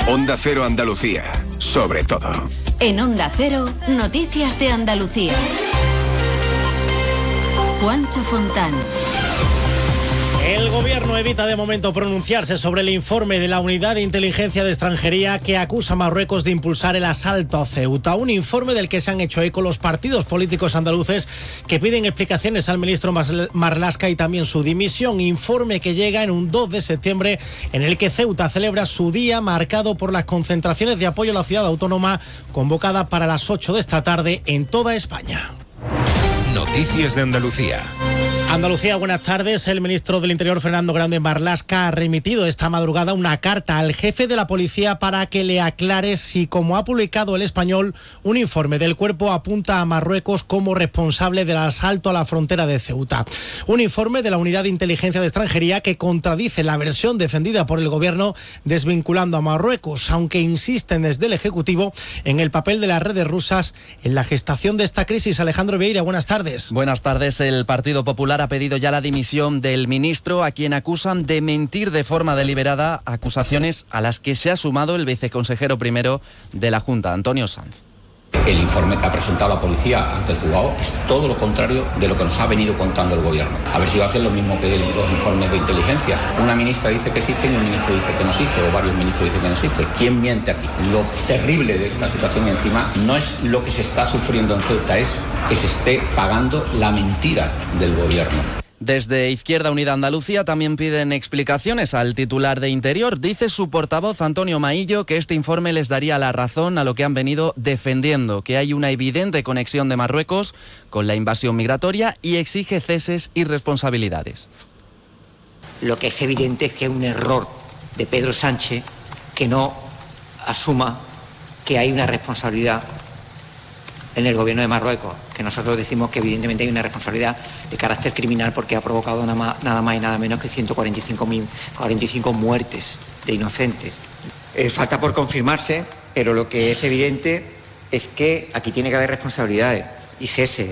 Onda Cero Andalucía, sobre todo. En Onda Cero, noticias de Andalucía. Juancho Fontán. El Gobierno evita de momento pronunciarse sobre el informe de la Unidad de Inteligencia de Extranjería que acusa a Marruecos de impulsar el asalto a Ceuta. Un informe del que se han hecho eco los partidos políticos andaluces que piden explicaciones al ministro Marlaska y también su dimisión. Informe que llega en un 2 de septiembre en el que Ceuta celebra su día marcado por las concentraciones de apoyo a la ciudad autónoma convocada para las 8 de esta tarde en toda España. Noticias de Andalucía. Andalucía, buenas tardes. El ministro del Interior, Fernando Grande Marlaska, ha remitido esta madrugada una carta al jefe de la policía para que le aclare si, como ha publicado El Español, un informe del cuerpo apunta a Marruecos como responsable del asalto a la frontera de Ceuta. Un informe de la Unidad de Inteligencia de Extranjería que contradice la versión defendida por el Gobierno desvinculando a Marruecos, aunque insisten desde el Ejecutivo en el papel de las redes rusas en la gestación de esta crisis. Alejandro Vieira, buenas tardes. Buenas tardes. El Partido Popular ha pedido ya la dimisión del ministro, a quien acusan de mentir de forma deliberada, acusaciones a las que se ha sumado el viceconsejero primero de la Junta, Antonio Sanz. El informe que ha presentado la policía ante el juzgado es todo lo contrario de lo que nos ha venido contando el Gobierno. A ver si va a ser lo mismo que los informes de inteligencia. Una ministra dice que existe y un ministro dice que no existe, o varios ministros dicen que no existe. ¿Quién miente aquí? Lo terrible de esta situación encima no es lo que se está sufriendo en Ceuta, es que se esté pagando la mentira del Gobierno. Desde Izquierda Unida Andalucía también piden explicaciones al titular de Interior. Dice su portavoz Antonio Maillo que este informe les daría la razón a lo que han venido defendiendo, que hay una evidente conexión de Marruecos con la invasión migratoria, y exige ceses y responsabilidades. Lo que es evidente es que es un error de Pedro Sánchez que no asuma que hay una responsabilidad en el Gobierno de Marruecos, que nosotros decimos que evidentemente hay una responsabilidad de carácter criminal porque ha provocado nada más y nada menos que 145 muertes de inocentes. Falta por confirmarse, pero lo que es evidente es que aquí tiene que haber responsabilidades y cese.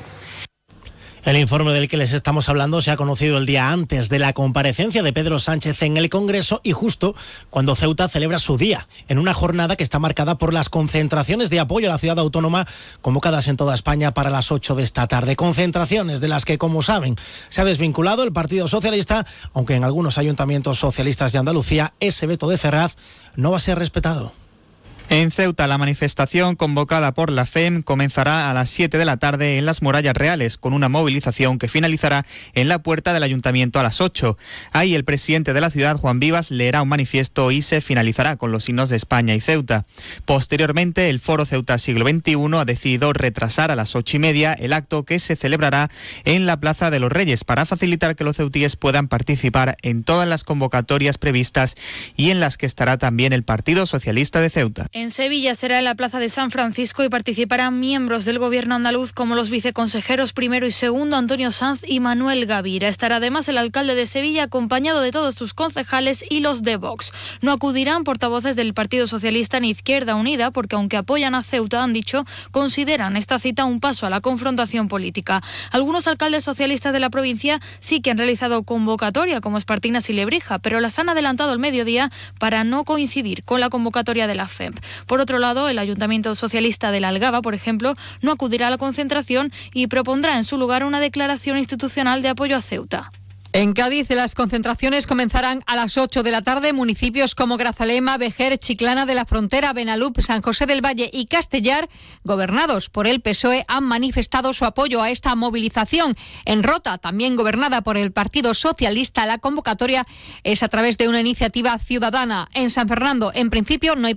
El informe del que les estamos hablando se ha conocido el día antes de la comparecencia de Pedro Sánchez en el Congreso y justo cuando Ceuta celebra su día, en una jornada que está marcada por las concentraciones de apoyo a la ciudad autónoma convocadas en toda España para las 8 de esta tarde. Concentraciones de las que, como saben, se ha desvinculado el Partido Socialista, aunque en algunos ayuntamientos socialistas de Andalucía ese veto de Ferraz no va a ser respetado. En Ceuta, la manifestación convocada por la FEM comenzará a las 7 de la tarde en las Murallas Reales, con una movilización que finalizará en la puerta del Ayuntamiento a las 8. Ahí el presidente de la ciudad, Juan Vivas, leerá un manifiesto y se finalizará con los himnos de España y Ceuta. Posteriormente, el Foro Ceuta Siglo XXI ha decidido retrasar a las 8:30 el acto que se celebrará en la Plaza de los Reyes para facilitar que los ceutíes puedan participar en todas las convocatorias previstas y en las que estará también el Partido Socialista de Ceuta. En Sevilla será en la Plaza de San Francisco y participarán miembros del Gobierno andaluz como los viceconsejeros primero y segundo Antonio Sanz y Manuel Gavira. Estará además el alcalde de Sevilla acompañado de todos sus concejales y los de Vox. No acudirán portavoces del Partido Socialista ni Izquierda Unida porque, aunque apoyan a Ceuta, han dicho, consideran esta cita un paso a la confrontación política. Algunos alcaldes socialistas de la provincia sí que han realizado convocatoria, como Espartinas y Lebrija, pero las han adelantado al mediodía para no coincidir con la convocatoria de la FEM. Por otro lado, el Ayuntamiento Socialista de la Algaba, por ejemplo, no acudirá a la concentración y propondrá en su lugar una declaración institucional de apoyo a Ceuta. En Cádiz, las concentraciones comenzarán a las 8 de la tarde. Municipios como Grazalema, Vejer, Chiclana de la Frontera, Benalup, San José del Valle y Castellar, gobernados por el PSOE, han manifestado su apoyo a esta movilización. En Rota, también gobernada por el Partido Socialista, la convocatoria es a través de una iniciativa ciudadana. En San Fernando, en principio, no hay